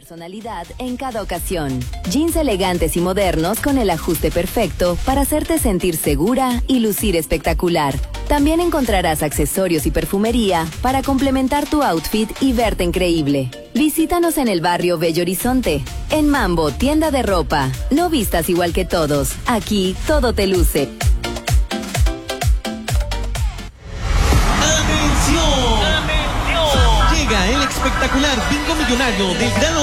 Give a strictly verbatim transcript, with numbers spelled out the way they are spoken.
personalidad en cada ocasión. Jeans elegantes y modernos con el ajuste perfecto para hacerte sentir segura y lucir espectacular. También encontrarás accesorios y perfumería para complementar tu outfit y verte increíble. Visítanos en el barrio Bello Horizonte. En Mambo, tienda de ropa. No vistas igual que todos. Aquí todo te luce. ¡Atención! ¡Atención! Llega el espectacular Bingo Millonario del Gran